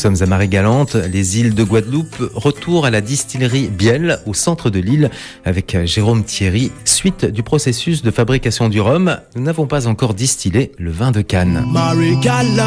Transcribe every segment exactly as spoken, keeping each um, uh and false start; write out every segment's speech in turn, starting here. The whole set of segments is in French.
sommes à Marie-Galante, les îles de Guadeloupe. Retour à la distillerie Biel, au centre de l'île, avec Jérôme Thierry. Suite du processus de fabrication du rhum, nous n'avons pas encore distillé le vin de Cannes. Marie-Galante,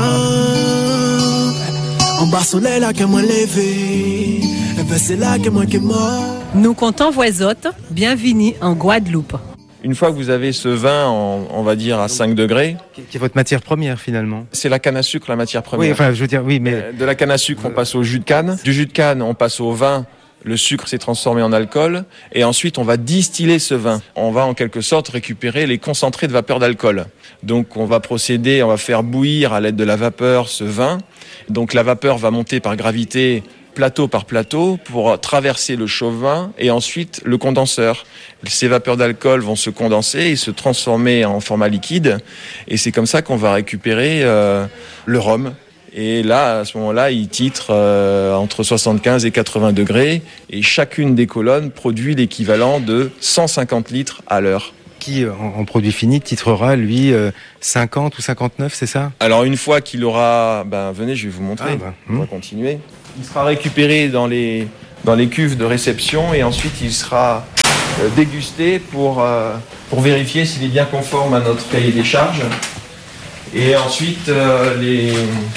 en bas soleil là que moi levé, c'est là que moi qui mort. Nous comptons Voisotte, bienvenue en Guadeloupe. Une fois que vous avez ce vin, en, on va dire à cinq degrés, Qui est votre matière première finalement? c'est la canne à sucre, la matière première. Oui, enfin, je veux dire, oui, mais... De la canne à sucre, on passe au jus de canne. Du jus de canne, on passe au vin. Le sucre s'est transformé en alcool. Et ensuite, on va distiller ce vin. On va en quelque sorte récupérer les concentrés de vapeur d'alcool. Donc, on va procéder, on va faire bouillir à l'aide de la vapeur ce vin. Donc, la vapeur va monter par gravité plateau par plateau pour traverser le chauvin et ensuite le condenseur. Ces vapeurs d'alcool vont se condenser et se transformer en format liquide. Et c'est comme ça qu'on va récupérer euh, le rhum. Et là, à ce moment-là, il titre euh, entre soixante-quinze et quatre-vingts degrés. Et chacune des colonnes produit l'équivalent de cent cinquante litres à l'heure. Qui, en, en produit fini, titrera, lui, euh, cinquante ou cinquante-neuf, c'est ça? Alors, une fois qu'il aura... Ben, venez, je vais vous montrer. Ah, bah, On va continuer. Il sera récupéré dans les, dans les cuves de réception et ensuite il sera euh, dégusté pour, euh, pour vérifier s'il est bien conforme à notre cahier des charges. Et ensuite, euh, les,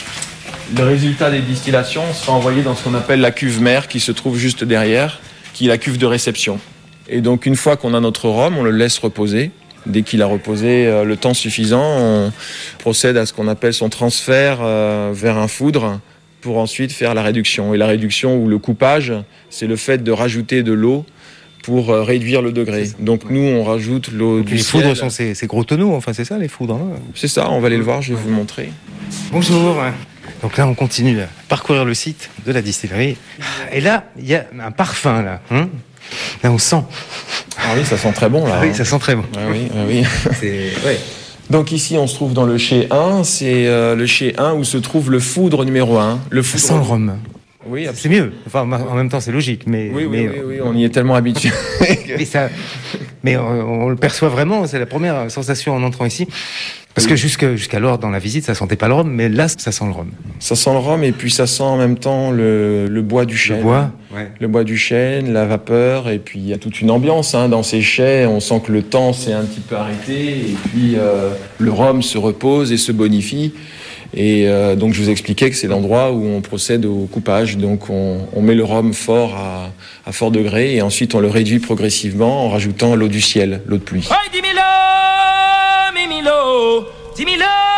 le résultat des distillations sera envoyé dans ce qu'on appelle la cuve mère qui se trouve juste derrière, qui est la cuve de réception. Et donc une fois qu'on a notre rhum, on le laisse reposer. Dès qu'il a reposé euh, le temps suffisant, on procède à ce qu'on appelle son transfert euh, vers un foudre, pour ensuite faire la réduction. Et la réduction ou le coupage, c'est le fait de rajouter de l'eau pour euh, réduire le degré. Donc nous, on rajoute l'eau du Les ciel. foudres sont ces, ces gros tonneaux, enfin c'est ça les foudres, hein? C'est ça, on va aller le voir, je vais vous le montrer. Bonjour. Donc là, on continue à parcourir le site de la distillerie. Et là, il y a un parfum, là. Hein, là, on sent. Ah oui, ça sent très bon, là. Ah oui, hein. ça sent très bon. Ah oui, ah oui. C'est... Ouais. Donc ici, on se trouve dans le chai un. C'est euh, le chai un où se trouve le foudre numéro un. Le Ça foudre... sent le rhum. Oui, C'est mieux. Enfin, en même temps, c'est logique. Mais, Oui, oui, mais, oui, oui, on y est tellement habitué. mais, ça, mais on, on le perçoit vraiment. C'est la première sensation en entrant ici. Parce que jusque, jusqu'alors, dans la visite, ça sentait pas le rhum. Mais là, ça sent le rhum. Ça sent le rhum et puis ça sent en même temps le, le bois du chêne. Le bois, ouais. Le bois du chêne, la vapeur, et puis il y a toute une ambiance hein, dans ces chais. On sent que le temps s'est un petit peu arrêté, et puis euh, le rhum se repose et se bonifie. Et euh, donc je vous expliquais que c'est l'endroit où on procède au coupage. Donc on, on met le rhum fort à, à fort degré, et ensuite on le réduit progressivement en rajoutant l'eau du ciel, l'eau de pluie. Hey, dis-moi-le, mimilo, dis-moi-le.